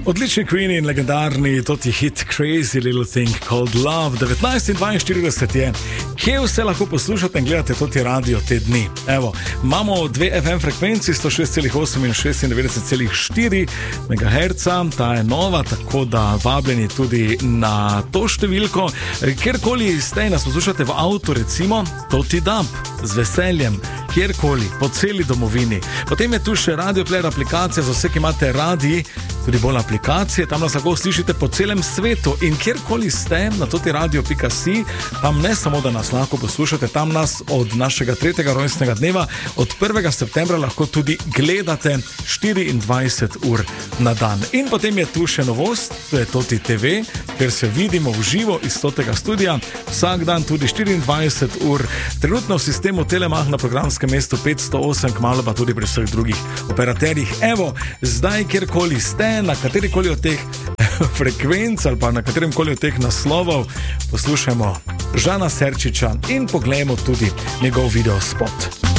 Odlični Queen in legendarni toti hit Crazy Little Thing Called Love. 19:42 je. Kje vse lahko poslušate in gledate toti radio te dni? Evo, imamo dve FM frekvenci, 106,8 in 96,4 MHz. Ta je nova, tako da vabljeni tudi na to številko. Kjerkoli ste in nas poslušate v avtu, recimo, toti dub, z veseljem. Kjerkoli, po celi domovini. Potem je tu še Radio Player aplikacija za vse, ki imate radi, tudi bolj aplikacije, tam nas lahko slišite po celem svetu in kjerkoli ste na toti radio.si, tam ne samo, da nas lahko poslušate, tam nas od našega 3. rojstnega dneva, od 1. septembra lahko tudi gledate 24 ur na dan. In potem je tu še novost, to je toti TV, kjer se vidimo v živo iz totega studia, vsak dan tudi 24 ur, trenutno v sistemu Telemach na programskem mestu 508, kmalu pa tudi pri vseh drugih operaterjih. Evo, zdaj kjerkoli ste, na katerikoli od teh frekvenc ali pa na katerem koli od teh naslovov, poslušajmo Žana Serčiča in poglejmo tudi njegov videospot.